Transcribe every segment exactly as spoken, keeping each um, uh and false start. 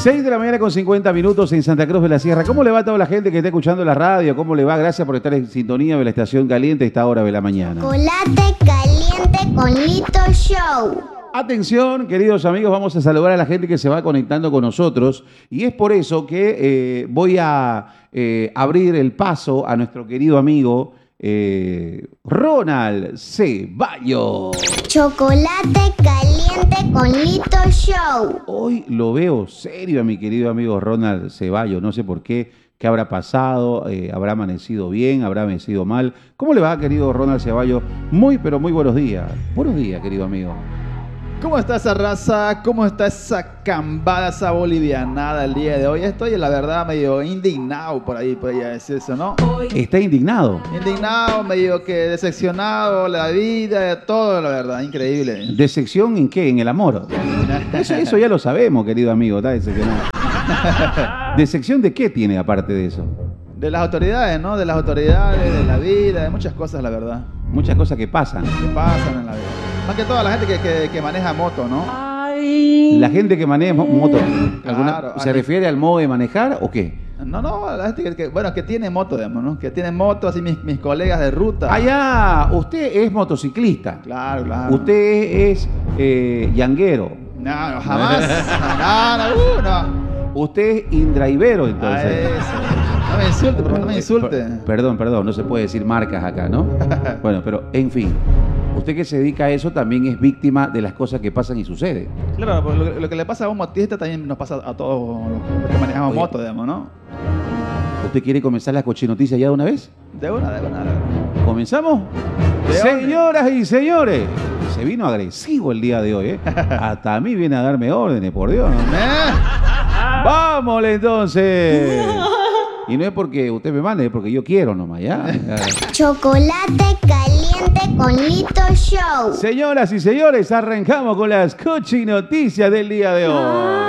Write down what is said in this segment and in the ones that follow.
seis de la mañana con cincuenta minutos en Santa Cruz de la Sierra. ¿Cómo le va a toda la gente que está escuchando la radio? ¿Cómo le va? Gracias por estar en sintonía de la estación caliente a esta hora de la mañana. Chocolate caliente con Lito Show. Atención, queridos amigos, vamos a saludar a la gente que se va conectando con nosotros y es por eso que eh, voy a eh, abrir el paso a nuestro querido amigo eh, Ronald Ceballos. Chocolate caliente con Lito Show. Hoy lo veo serio a mi querido amigo Ronald Ceballos, no sé por qué, qué habrá pasado, eh, habrá amanecido bien, habrá amanecido mal. ¿Cómo le va, querido Ronald Ceballos? Muy, pero muy buenos días. Buenos días, querido amigo. ¿Cómo está esa raza? ¿Cómo está esa cambada, esa bolivianada el día de hoy? Estoy, la verdad, medio indignado por ahí, podría decir eso, ¿no? ¿Está indignado? Indignado, medio que decepcionado, la vida, todo, la verdad, increíble. ¿Decepción en qué? ¿En el amor? Eso, eso ya lo sabemos, querido amigo, está decepcionado. ¿Decepción de qué tiene aparte de eso? De las autoridades, ¿no? De las autoridades, de la vida, de muchas cosas, la verdad. Muchas cosas que pasan. Que pasan en la vida. Más que toda la gente que, que, que maneja moto, ¿no? La gente que maneja moto, ¿alguna, Claro, ¿se aquí- refiere al modo de manejar o qué? No, no, la gente que, que- bueno, que tiene moto, digamos, ¿no? Que tiene moto, así mis, mis colegas de ruta. Ah, ya, usted es motociclista. Claro, claro. Usted es eh, yanguero. No, no, jamás. No, no, uh, no. Usted es indrivero, A entonces. eso. No me insulte, por favor, no me insulte. Per- Perdón, perdón, no se puede decir marcas acá, ¿no? Bueno, pero en fin, usted que se dedica a eso también es víctima de las cosas que pasan y suceden. Claro, porque lo, lo que le pasa a un motista también nos pasa a todos los que manejamos Oye. moto, digamos, ¿no? ¿Usted quiere comenzar la cochinoticia ya de una vez? De una, de una, de una. ¿Comenzamos? ¿De Señoras y señores, se vino agresivo el día de hoy, ¿eh? Hasta a mí viene a darme órdenes, por Dios. ¿Eh? ¡Vámonos entonces! Y no es porque usted me mande, es porque yo quiero nomás, ¿ya? Chocolate caliente con Lito Show. Señoras y señores, arrancamos con las cochinoticias del día de hoy.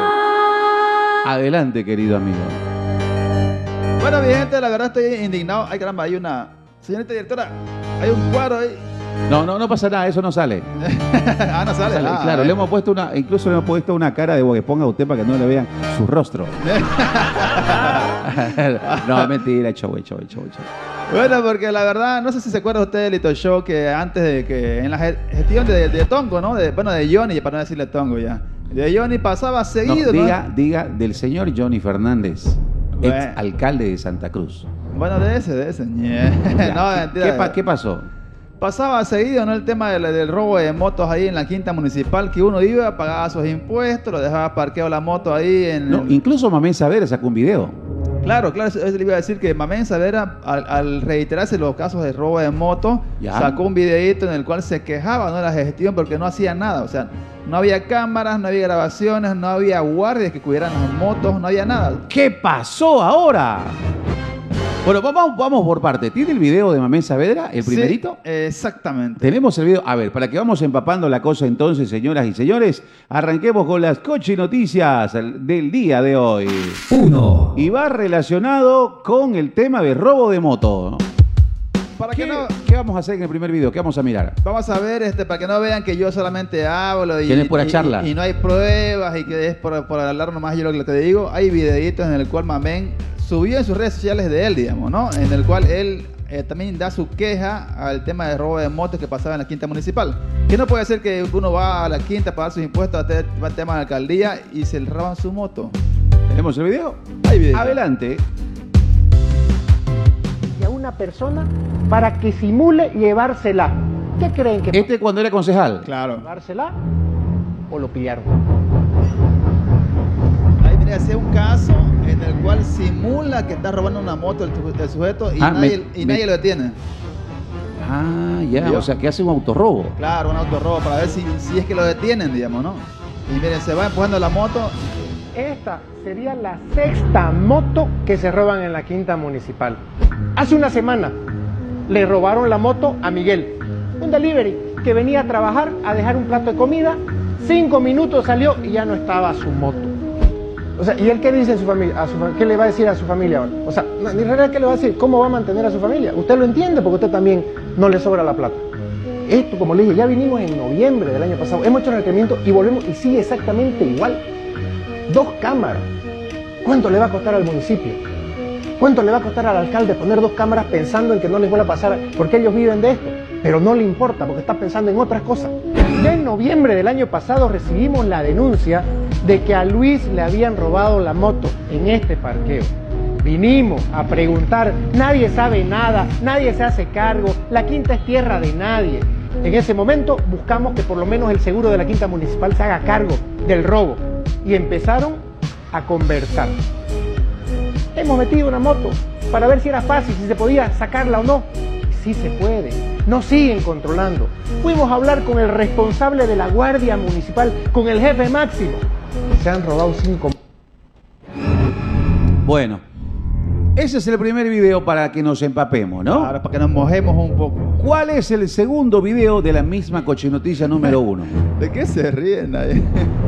Adelante, querido amigo. Bueno, mi gente, la verdad estoy indignado. Ay, caramba, hay una... Señorita directora, hay un cuadro ahí. No, no, no pasa nada, eso no sale. ah, no sale. Sale, Ah, claro, eh. le hemos puesto una, incluso le hemos puesto una cara de que ponga a usted para que no le vean su rostro. No, mentira, show, show, show, show. Bueno, porque la verdad, no sé si se acuerda usted del Lito Show que antes de que en la ge- gestión de, de Tongo, ¿no? De, bueno, de Johnny, para no decirle Tongo ya. De Johnny pasaba No, seguido, ¿no? diga, diga del señor Johnny Fernández, ex Bueno. alcalde de Santa Cruz. Bueno, de ese, de ese. ñe. Ya, no, ¿qué- mentira. ¿qué, pa- qué pasó? Pasaba seguido, ¿no? El tema del, del robo de motos ahí en la quinta municipal, que uno iba, pagaba sus impuestos, lo dejaba parqueado la moto ahí en... No, el- incluso Mamén Saavedra sacó un video. Claro, claro, eso, eso le iba a decir que Mamén Saavedra, al, al reiterarse los casos de robo de moto, Ya. sacó un videíto en el cual se quejaba, ¿no? De la gestión porque no hacía nada, o sea, no había cámaras, no había grabaciones, no había guardias que cuidaran las motos, no había nada. ¿Qué pasó ahora? Bueno, vamos, vamos por parte. ¿Tiene el video de Mamén Saavedra, el Sí, primerito? exactamente. Tenemos el video. A ver, para que vamos empapando la cosa entonces, señoras y señores, arranquemos con las cochinoticias del día de hoy. Uno. Y va relacionado con el tema de robo de moto. Para ¿Qué, que no... qué vamos a hacer en el primer video? ¿Qué vamos a mirar? Vamos a ver, este, para que no vean que yo solamente hablo y, Tienes pura y- charla. y- y no hay pruebas y que es por, por hablar nomás yo lo que te digo. Hay videitos en el cual Mamén subió en sus redes sociales de él, digamos, ¿no? En el cual él eh, también da su queja al tema de robo de motos que pasaba en la quinta municipal. Que no puede ser que uno va a la quinta a pagar sus impuestos, a tener el tema de la alcaldía y se le roban su moto. ¿Tenemos el video? Hay video. Adelante. Y a una persona para que simule llevársela. ¿Qué creen que Este cuando era concejal. Claro. llevársela o lo pillaron? Ahí viene a ser un caso en el cual simula que está robando una moto el, tu- el sujeto y Ah, nadie, me- y me- nadie lo detiene. Ah, ya, ¿Vio? o sea que hace un autorrobo. Claro, un autorrobo para ver si, si es que lo detienen, digamos, ¿no? Y miren, se va empujando la moto. Esta sería la sexta moto que se roban en la quinta municipal. Hace una semana le robaron la moto a Miguel, un delivery que venía a trabajar a dejar un plato de comida. Cinco minutos salió y ya no estaba su moto. O sea, ¿y él qué dice a su familia? A su, fa- ¿Qué le va a decir a su familia ahora? O sea, no, en realidad, ¿qué le va a decir? ¿Cómo va a mantener a su familia? Usted lo entiende porque usted también no le sobra la plata. Esto, como le dije, ya vinimos en noviembre del año pasado, hemos hecho el requerimiento y volvemos y sigue exactamente igual. Dos cámaras. ¿Cuánto le va a costar al municipio? ¿Cuánto le va a costar al alcalde poner dos cámaras pensando en que no les vuelva a pasar? Porque ellos viven de esto, pero no le importa porque está pensando en otras cosas. Ya en noviembre del año pasado recibimos la denuncia de que a Luis le habían robado la moto en este parqueo. Vinimos a preguntar, nadie sabe nada, nadie se hace cargo, la quinta es tierra de nadie. En ese momento buscamos que por lo menos el seguro de la quinta municipal se haga cargo del robo y empezaron a conversar. Hemos metido una moto para ver si era fácil, si se podía sacarla o no. Sí se puede, nos siguen controlando. Fuimos a hablar con el responsable de la Guardia Municipal, con el jefe máximo. Se han robado cinco. Bueno, ese es el primer video para que nos empapemos, ¿no? Ahora, para que nos mojemos un poco. ¿Cuál es el segundo video de la misma cochinotilla número uno? ¿De qué se ríen ahí?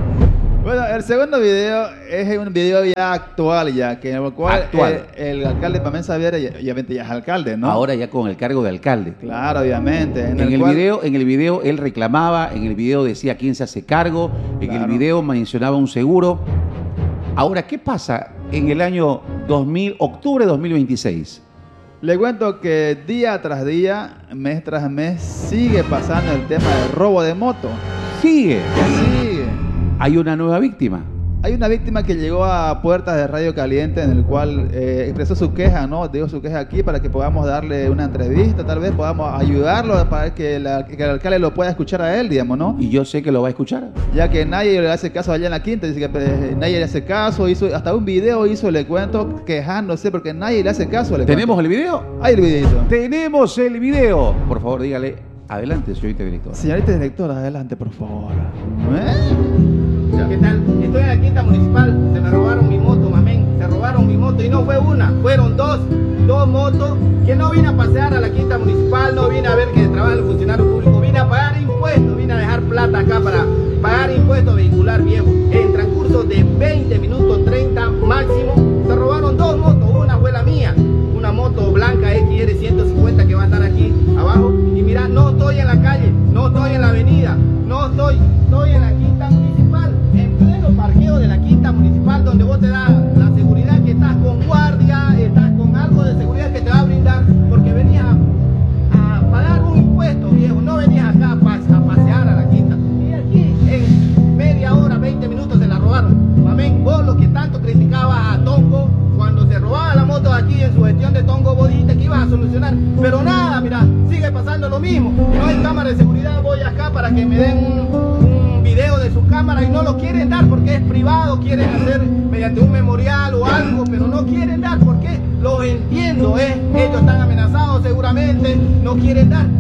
Bueno, el segundo video es un video ya actual, ya, que en el cual Actual. El, el alcalde Pamén Saavedra, ya- obviamente ya es alcalde, ¿no? Ahora ya con el cargo de alcalde. Claro, obviamente. En el, cual- video, en el video él reclamaba, en el video decía quién se hace cargo, en el Claro. video mencionaba un seguro. Ahora, ¿qué pasa en el año dos mil, octubre de dos mil veintiséis? Le cuento que día tras día, mes tras mes, sigue pasando el tema del robo de moto. Sigue. Sigue. Hay una nueva víctima. Hay una víctima que llegó a puertas de Radio Caliente en el cual eh, expresó su queja, ¿no? Dijo su queja aquí para que podamos darle una entrevista, tal vez podamos ayudarlo para que, la- que el alcalde lo pueda escuchar a él, digamos, ¿no? Y yo sé que lo va a escuchar. Ya que nadie le hace caso allá en la quinta, dice que pues, nadie le hace caso, hizo hasta un video hizo, le cuento, quejándose porque nadie le hace caso. Le ¿Tenemos cuento. el video? Hay el videito. Tenemos el video. Por favor, dígale, adelante, señorita directora. Señorita directora, adelante, por favor. ¿Eh? ¿Qué tal? Estoy en la quinta municipal, se me robaron mi moto, mamén, se robaron mi moto y no fue una, fueron dos, dos motos, que no vine a pasear a la quinta municipal, no vine a ver que trabaja el funcionario público, vine a pagar impuestos, vine a dejar plata acá para pagar impuestos vehicular viejo. En transcurso de veinte minutos, treinta máximo, se robaron dos motos, una fue la mía, una moto blanca X R ciento cincuenta que va a estar aquí abajo, y mira, no estoy en la calle, no estoy en la avenida, no estoy, estoy en la quinta municipal, en pleno parqueo de la quinta municipal, donde vos te das la seguridad que estás con guardia, estás con algo de seguridad que te va a brindar, porque venías a, a pagar un impuesto, viejo, no venías acá a, pas- a pasear a la quinta. Y aquí, en media hora, veinte minutos se la robaron. Mamén, vos lo que tanto criticabas a Tongo, cuando se robaba la moto aquí en su gestión de Tongo, vos dijiste que ibas a solucionar, pero nada, mira, sigue pasando lo mismo. No hay cámara de seguridad, voy acá para que me den un, un video de su cámara y no lo quieren dar porque es privado, quieren hacer mediante un memorial o algo, pero no quieren dar porque los entiendo, ¿eh? Ellos están amenazados seguramente, no quieren dar.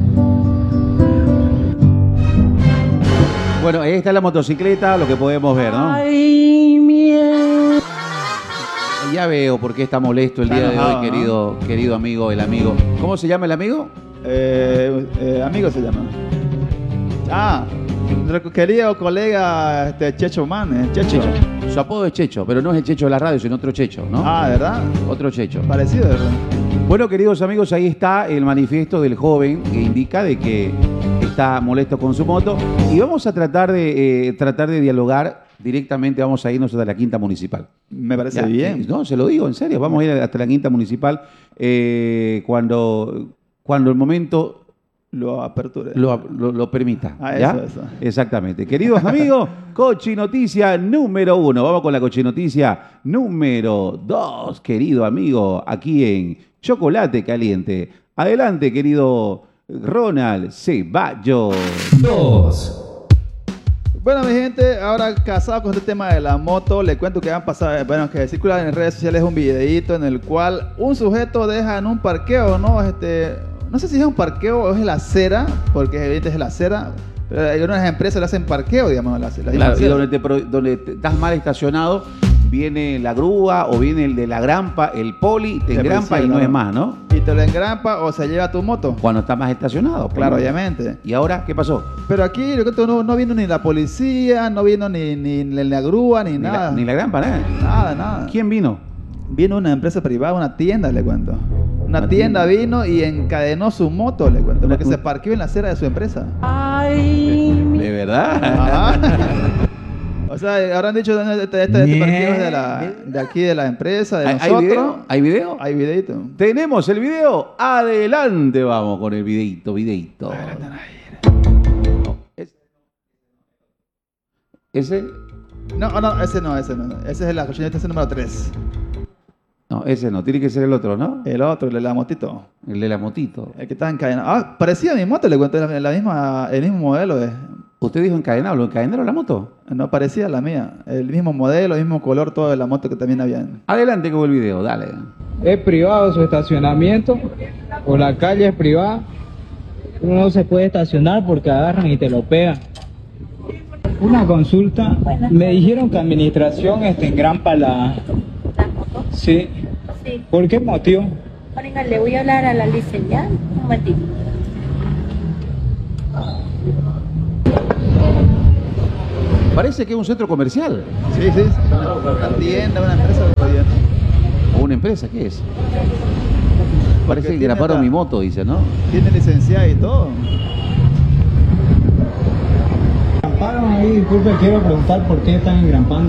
Bueno, ahí está la motocicleta, lo que podemos ver, ¿no? Ya veo por qué está molesto el Está día de enojado, hoy, ¿no? querido, querido amigo, el amigo. ¿Cómo se llama el amigo? Eh, eh, amigo se llama. Ah, nuestro querido colega este, Checho Man, eh, Checho. Su apodo es Checho, pero no es el Checho de la radio, sino otro Checho, ¿no? Ah, ¿verdad? Otro Checho. Parecido, ¿verdad? Bueno, queridos amigos, ahí está el manifiesto del joven que indica de que está molesto con su moto y vamos a tratar de eh, tratar de dialogar directamente, vamos a irnos hasta la quinta municipal. Me parece Ya, bien. eh, No, se lo digo, en serio, vamos a ir hasta la quinta municipal eh, cuando, cuando el momento Lo aperture. lo, lo- lo permita. Ah, ¿ya? eso, eso. Exactamente. Queridos amigos, cochinoticia número uno. Vamos con la cochinoticia número dos, querido amigo, aquí en Chocolate Caliente. Adelante, querido Ronald Ceballos. Bueno, mi gente, ahora casado con este tema de la moto, le cuento que han pasado, bueno, que circula en redes sociales un videito en el cual un sujeto deja en un parqueo, ¿no? Este, no sé si es un parqueo o es la acera, porque evidentemente es la acera, pero hay unas empresas que le hacen parqueo, digamos, la, la Claro, y acera. donde, te, pro- donde te- estás mal estacionado, viene la grúa o viene el de la grampa, el poli, te La engrampa policía, y no claro. es más, ¿no? Y te lo engrampa o se lleva tu moto. Cuando está más estacionado. pues, Claro, ¿no? obviamente. ¿Y ahora qué pasó? Pero aquí le cuento, no, no vino ni la policía, no vino ni, ni, ni la grúa, ni, Ni nada. la, ni la grampa, nada. Nada, nada. ¿Quién vino? Vino una empresa privada, una tienda, le cuento. Una Una tienda tienda. vino y encadenó su moto, le cuento, Una- porque se parqueó en la acera de su empresa. ¿De verdad? Ajá. O O sea, habrán dicho este, este, este Bien. parqueo es de, la, de aquí de la empresa, de ¿Hay, hay nosotros. video? ¿Hay video? Hay videito. ¿Tenemos el video? Adelante, vamos con el videito, videito. No, es- ¿Ese? No, no, ese no, ese no. Ese es la cochineta, ese es el número tres. No, ese no. Tiene que ser el otro, ¿no? El otro, el de la motito. El de la motito. El que está encadenado. Ah, parecía mi moto, le cuento, la, la misma, el mismo modelo. Es. ¿Usted dijo encadenado? ¿Lo encadenaron la moto? No parecía la mía. El mismo modelo, el mismo color, todo de la moto que también había. Adelante con el video, dale. Es privado su estacionamiento, o la calle es privada. Uno no se puede estacionar porque agarran y te lo pegan. Una consulta, me dijeron que administración está en Grampa la... ¿Las motos? Sí. Sí. ¿Por qué motivo? Oiga, le voy a hablar a la licenciada. Un momentito. Parece que es un centro comercial. Sí, sí. Una tienda, una empresa. ¿O una empresa? ¿Qué es? Parece que tiene graparon hasta- mi moto, dice, ¿no? Tiene licenciada y todo. Engramparon ahí, disculpe, quiero preguntar por qué están engrampando.